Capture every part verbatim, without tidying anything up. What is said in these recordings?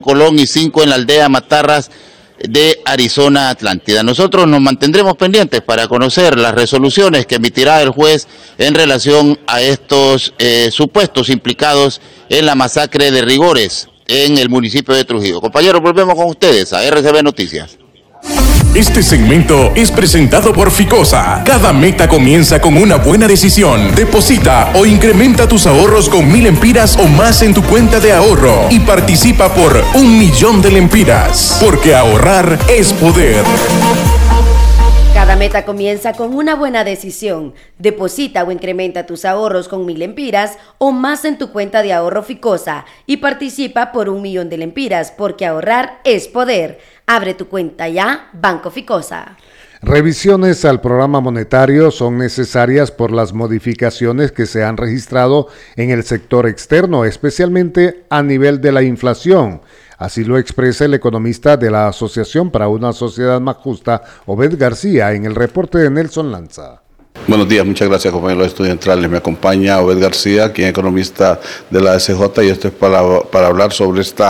Colón y cinco en la aldea Matarras de Arizona Atlántida. Nosotros nos mantendremos pendientes para conocer las resoluciones que emitirá el juez en relación a estos eh, supuestos implicados en la masacre de Rigores en el municipio de Trujillo. Compañeros, volvemos con ustedes a R C B Noticias. Este segmento es presentado por Ficosa. Cada meta comienza con una buena decisión. Deposita o incrementa tus ahorros con mil lempiras o más en tu cuenta de ahorro y participa por un millón de lempiras. Porque ahorrar es poder. Cada meta comienza con una buena decisión. Deposita o incrementa tus ahorros con mil lempiras o más en tu cuenta de ahorro Ficosa y participa por un millón de lempiras, porque ahorrar es poder. Abre tu cuenta ya, Banco Ficosa. Revisiones al programa monetario son necesarias por las modificaciones que se han registrado en el sector externo, especialmente a nivel de la inflación. Así lo expresa el economista de la Asociación para una Sociedad Más Justa, Obed García, en el reporte de Nelson Lanza. Buenos días, muchas gracias, compañeros estudiantiles. Me acompaña Obed García, quien es economista de la A S J, y esto es para, para hablar sobre este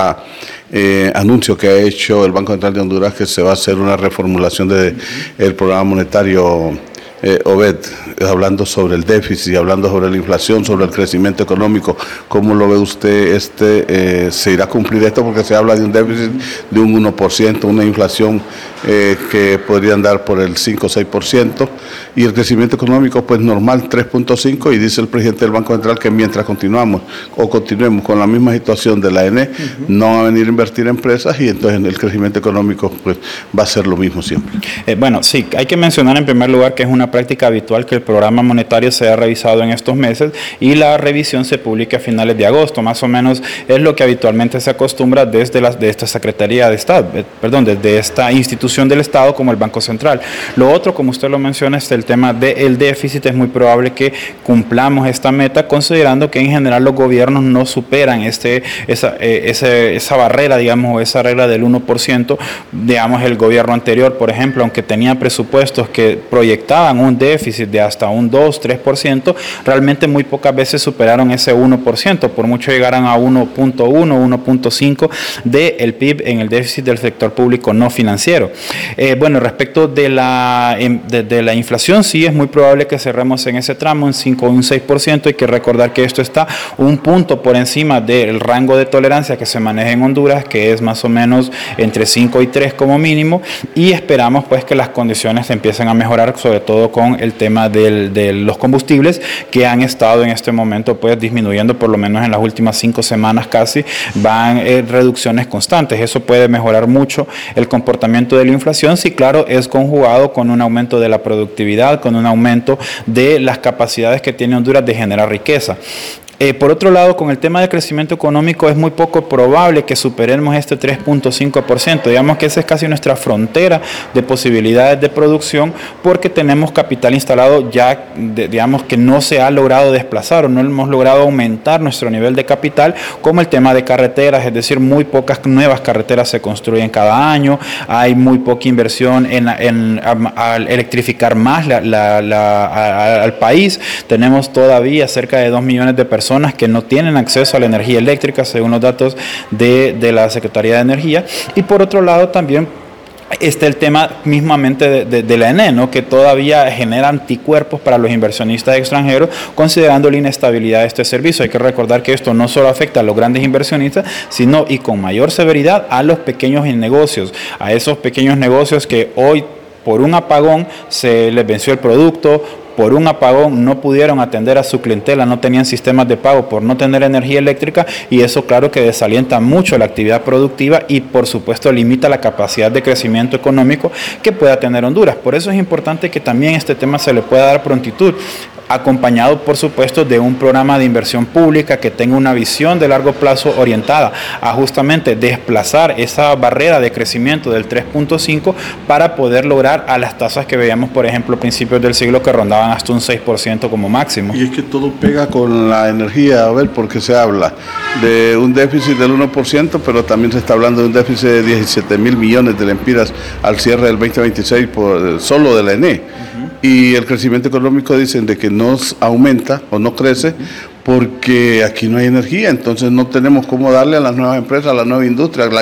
eh, anuncio que ha hecho el Banco Central de Honduras, que se va a hacer una reformulación del de, programa monetario. Eh, Obed, hablando sobre el déficit, hablando sobre la inflación, sobre el crecimiento económico, ¿cómo lo ve usted? Este, eh, ¿Se irá a cumplir esto? Porque se habla de un déficit de un uno por ciento, una inflación eh, que podría andar por el cinco o seis por ciento, y el crecimiento económico pues normal, tres punto cinco por ciento, y dice el presidente del Banco Central que mientras continuamos o continuemos con la misma situación de la A N E, uh-huh. no van a venir a invertir en empresas, y entonces el crecimiento económico pues va a ser lo mismo siempre. Eh, bueno, sí, hay que mencionar en primer lugar que es una práctica habitual que el programa monetario sea revisado en estos meses, y la revisión se publica a finales de agosto, más o menos es lo que habitualmente se acostumbra desde la, de esta Secretaría de Estado, eh, perdón, desde esta institución del Estado como el Banco Central. Lo otro, como usted lo menciona, es el tema del déficit. Es muy probable que cumplamos esta meta, considerando que en general los gobiernos no superan este, esa, eh, ese, esa barrera, digamos, o esa regla del uno por ciento. Digamos, el gobierno anterior, por ejemplo, aunque tenía presupuestos que proyectaban un déficit de hasta un dos, tres por ciento, realmente muy pocas veces superaron ese uno por ciento, por mucho llegaran a uno punto uno, uno punto cinco del P I B en el déficit del sector público no financiero. Eh, bueno, respecto de la, de, de la inflación, sí es muy probable que cerremos en ese tramo, en cinco o un seis por ciento. Hay que recordar que esto está un punto por encima del rango de tolerancia que se maneja en Honduras, que es más o menos entre cinco y tres como mínimo, y esperamos pues que las condiciones empiecen a mejorar, sobre todo con el tema del, de los combustibles, que han estado en este momento pues disminuyendo, por lo menos en las últimas cinco semanas casi, van en reducciones constantes. Eso puede mejorar mucho el comportamiento de la inflación, si claro es conjugado con un aumento de la productividad, con un aumento de las capacidades que tiene Honduras de generar riqueza. Eh, por otro lado, con el tema de crecimiento económico es muy poco probable que superemos este tres punto cinco por ciento. Digamos que esa es casi nuestra frontera de posibilidades de producción, porque tenemos capital instalado ya, de, digamos, que no se ha logrado desplazar o no hemos logrado aumentar nuestro nivel de capital, como el tema de carreteras, es decir, muy pocas nuevas carreteras se construyen cada año, hay muy poca inversión en, en, en al electrificar más la, la, la, a, al país. Tenemos todavía cerca de dos millones de personas que no tienen acceso a la energía eléctrica, según los datos de, de la Secretaría de Energía. Y por otro lado también está el tema mismamente de, de, de la A N E, ¿no? Que todavía genera anticuerpos para los inversionistas extranjeros, considerando la inestabilidad de este servicio. Hay que recordar que esto no solo afecta a los grandes inversionistas, sino y con mayor severidad a los pequeños negocios, a esos pequeños negocios que hoy por un apagón se les venció el producto, por un apagón no pudieron atender a su clientela, no tenían sistemas de pago por no tener energía eléctrica, y eso claro que desalienta mucho la actividad productiva y por supuesto limita la capacidad de crecimiento económico que pueda tener Honduras. Por eso es importante que también este tema se le pueda dar prontitud, acompañado por supuesto de un programa de inversión pública que tenga una visión de largo plazo orientada a justamente desplazar esa barrera de crecimiento del tres punto cinco para poder lograr a las tasas que veíamos, por ejemplo, a principios del siglo, que rondaban hasta un seis por ciento como máximo. Y es que todo pega con la energía, a ver, porque se habla de un déficit del uno por ciento, pero también se está hablando de un déficit de diecisiete mil millones de lempiras al cierre del veinte veintiséis por, solo de la A N E. Uh-huh. Y el crecimiento económico dicen de que no aumenta o no crece porque aquí no hay energía, entonces no tenemos cómo darle a las nuevas empresas, a la nueva industria, a la